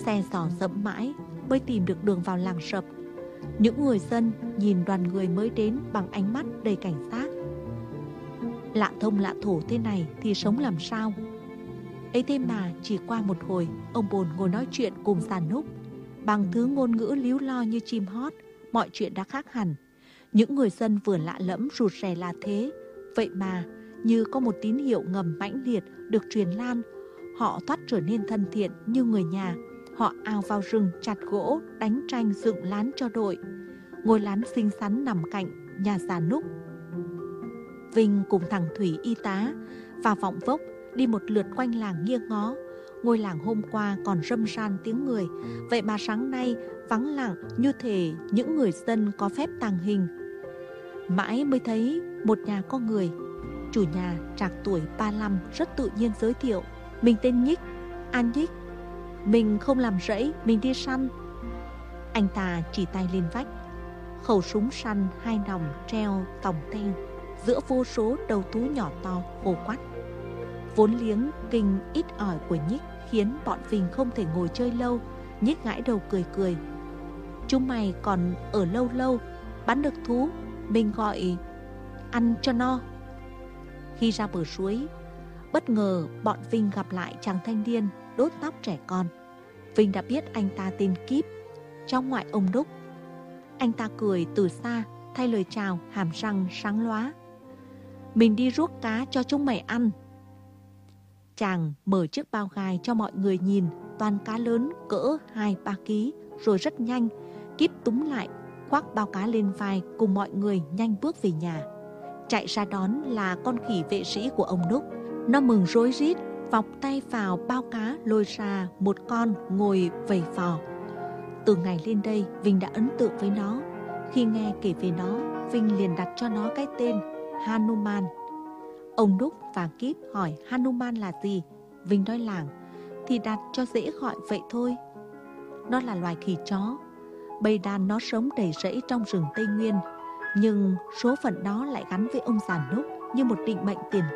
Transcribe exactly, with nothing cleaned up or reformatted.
Xe dò dẫm mãi mới tìm được đường vào làng Sập. Những người dân nhìn đoàn người mới đến bằng ánh mắt đầy cảnh giác. Lạ thông lạ thổ thế này thì sống làm sao? Ấy thế mà chỉ qua một hồi, ông Bồn ngồi nói chuyện cùng Già Núc. Bằng thứ ngôn ngữ líu lo như chim hót, mọi chuyện đã khác hẳn. Những người dân vừa lạ lẫm rụt rè là thế, vậy mà như có một tín hiệu ngầm mãnh liệt được truyền lan. Họ thoát trở nên thân thiện như người nhà. Họ ào vào rừng chặt gỗ, đánh tranh dựng lán cho đội. Ngôi lán xinh xắn nằm cạnh nhà Già Núc. Vinh cùng thằng Thủy y tá và Vọng Vốc đi một lượt quanh làng nghiêng ngó. Ngôi làng hôm qua còn râm ran tiếng người, vậy mà sáng nay vắng lặng như thể những người dân có phép tàng hình. Mãi mới thấy một nhà có người. Chủ nhà trạc tuổi ba lăm rất tự nhiên giới thiệu: mình tên Nhích, An Nhích. Mình không làm rẫy, mình đi săn. Anh ta chỉ tay lên vách. Khẩu súng săn hai nòng treo tòng teng giữa vô số đầu thú nhỏ to khô quắt. Vốn liếng kinh ít ỏi của Nhích khiến bọn Vinh không thể ngồi chơi lâu. Nhích gãi đầu cười cười: chúng mày còn ở lâu lâu, bắn được thú, mình gọi ăn cho no. Khi ra bờ suối, bất ngờ bọn Vinh gặp lại chàng thanh niên đốt tóc trẻ con. Vinh đã biết anh ta tên Kíp, cháu ngoại ông Đúc. Anh ta cười từ xa, thay lời chào hàm răng sáng lóa: mình đi ruốc cá cho chúng mày ăn. Chàng mở chiếc bao gai cho mọi người nhìn, toàn cá lớn cỡ hai ba ký. Rồi rất nhanh, Kíp túm lại, khoác bao cá lên vai cùng mọi người nhanh bước về nhà. Chạy ra đón là con khỉ vệ sĩ của ông Đúc. Nó mừng rối rít, vọc tay vào bao cá lôi ra một con ngồi vầy vò. Từ ngày lên đây, Vinh đã ấn tượng với nó. Khi nghe kể về nó, Vinh liền đặt cho nó cái tên Hanuman. Ông Đúc và Kíp hỏi Hanuman là gì. Vinh nói làng thì đặt cho dễ gọi vậy thôi. Nó là loài khỉ chó. Bầy đàn nó sống đầy rẫy trong rừng Tây Nguyên. Nhưng số phận đó lại gắn với ông Già Núc như một định mệnh tiền